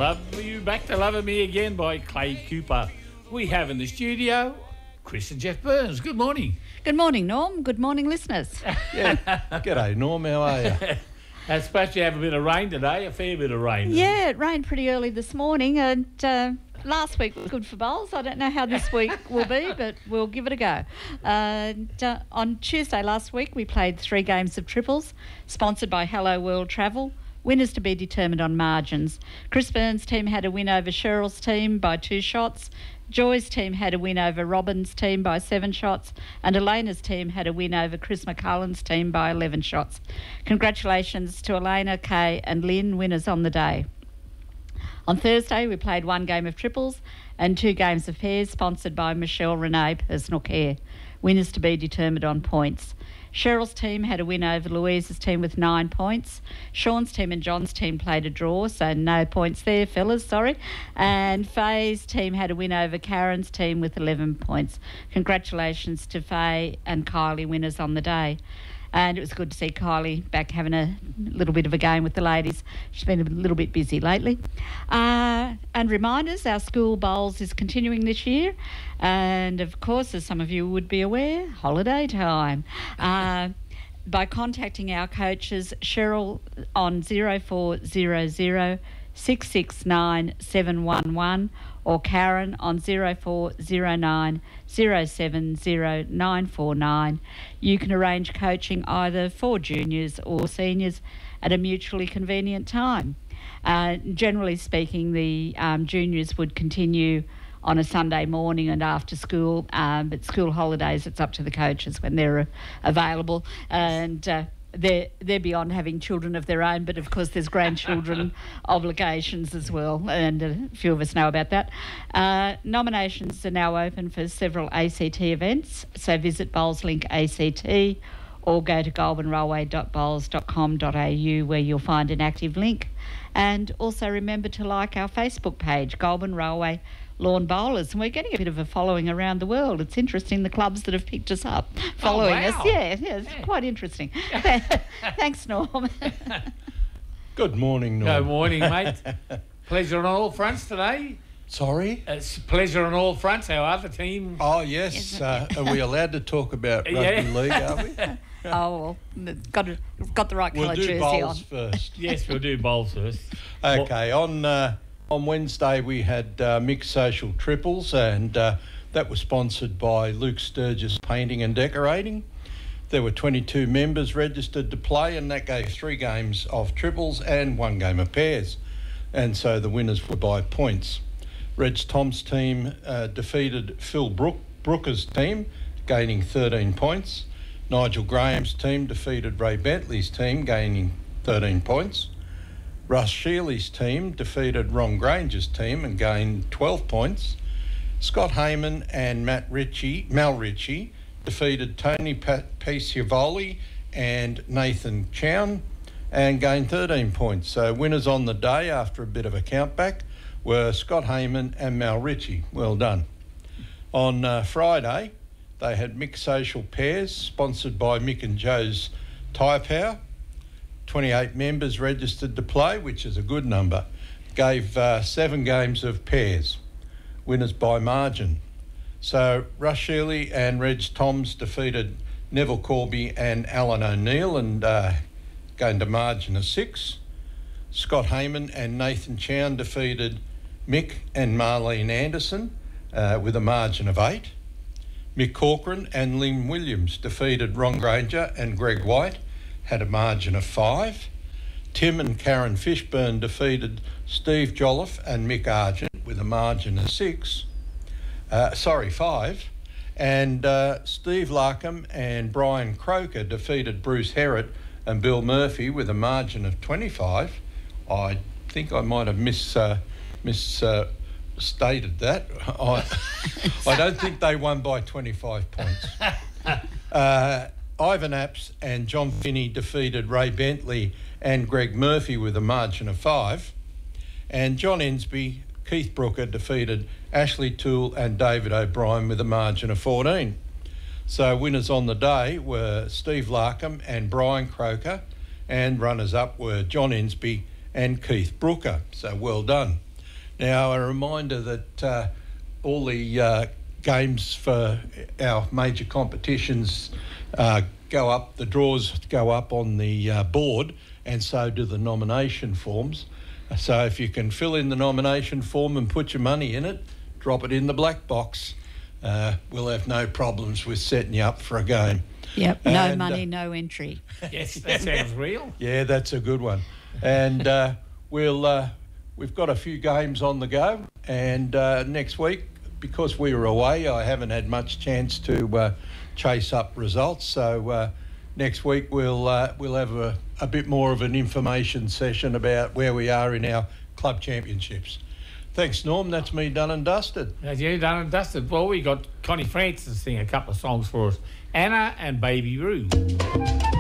Love You Back to Loving Me Again by Clay Cooper. We have in the studio Chris and Jeff Burns. Good morning. Good morning, Norm. Good morning, listeners. Yeah. G'day, Norm. How are you? It's supposed to have a bit of rain today, a fair bit of rain. Yeah, it rained pretty early this morning, and last week was good for bowls. I don't know how this week will be, but we'll give it a go. On Tuesday last week, we played 3 games of triples, sponsored by Hello World Travel. Winners to be determined on margins. Chris Burns' team had a win over Cheryl's team by 2 shots. Joy's team had a win over Robin's team by 7 shots, and Elena's team had a win over Chris McCullen's team by 11 shots. Congratulations to Elena, Kay and Lynn, winners on the day. On Thursday, we played 1 game of triples and 2 games of pairs, sponsored by Michelle Renee Personal Care. Winners to be determined on points. Cheryl's team had a win over Louise's team with 9 points. Sean's team and John's team played a draw, so no points there, fellas, sorry. And Faye's team had a win over Karen's team with 11 points. Congratulations to Faye and Kylie, winners on the day. And it was good to see Kylie back having a little bit of a game with the ladies. She's been a little bit busy lately. And reminders, our school bowls is continuing this year. And of course, as some of you would be aware, holiday time. By contacting our coaches, Cheryl on 0400 669 711 or Karen on 0409 070 949. You can arrange coaching either for juniors or seniors at a mutually convenient time. Generally speaking, the juniors would continue on a Sunday morning and after school, but school holidays, it's up to the coaches when they're available. And they're beyond having children of their own, but of course there's grandchildren obligations as well, and a few of us know about that. Nominations are now open for several ACT events, so visit BowlsLink ACT or go to goulburnrailway.bowls.com.au where you'll find an active link. And also remember to like our Facebook page, Goulburn Railway Lawn Bowlers, and we're getting a bit of a following around the world. It's interesting, the clubs that have picked us up following us. Yeah, it's quite interesting. Thanks, Norm. Good morning, Norm. Good morning, mate. Pleasure on all fronts today. Sorry? It's pleasure on all fronts. Our other team. Oh, yes. Are we allowed to talk about rugby league, are we? Oh, well, got the right colour jersey on. We'll do bowls first. Yes, we'll do bowls first. Okay, on Wednesday we had mixed social triples, and that was sponsored by Luke Sturgis Painting and Decorating. There were 22 members registered to play, and that gave 3 games of triples and 1 game of pairs. And so the winners were by points. Reg Tom's team defeated Phil Brooker's team, gaining 13 points. Nigel Graham's team defeated Ray Bentley's team, gaining 13 points. Russ Shealy's team defeated Ron Granger's team and gained 12 points. Scott Heyman and Mal Ritchie defeated Tony Paciavoli and Nathan Chown and gained 13 points. So winners on the day after a bit of a countback were Scott Heyman and Mal Ritchie. Well done. On Friday, they had mixed social pairs sponsored by Mick and Joe's Tyre Power. 28 members registered to play, which is a good number. Gave 7 games of pairs, winners by margin. So Russ Shealy and Reg Toms defeated Neville Corby and Alan O'Neill and gained a margin of 6. Scott Heyman and Nathan Chown defeated Mick and Marlene Anderson with a margin of 8. Mick Corcoran and Lynn Williams defeated Ron Granger and Greg White, had a margin of 5. Tim and Karen Fishburn defeated Steve Jolliffe and Mick Argent with a margin of 5. And Steve Larkham and Brian Croker defeated Bruce Herrett and Bill Murphy with a margin of 25. I think I might have misstated that. I don't think they won by 25 points. Ivan Apps and John Finney defeated Ray Bentley and Greg Murphy with a margin of 5. And John Ensby, Keith Brooker defeated Ashley Toole and David O'Brien with a margin of 14. So winners on the day were Steve Larkham and Brian Croker, and runners-up were John Ensby and Keith Brooker. So well done. Now, a reminder that all the games for our major competitions go up, the draws go up on the board, and so do the nomination forms. So if you can fill in the nomination form and put your money in it, drop it in the black box. We'll have no problems with setting you up for a game. Yep, no money, no entry. Yes, that sounds real. Yeah, that's a good one. And we've got a few games on the go. And next week, because we were away, I haven't had much chance to chase up results. So next week we'll have a bit more of an information session about where we are in our club championships. Thanks, Norm. That's me done and dusted. That's you done and dusted. Well, we got Connie Francis to sing a couple of songs for us. Anna and Baby Roo.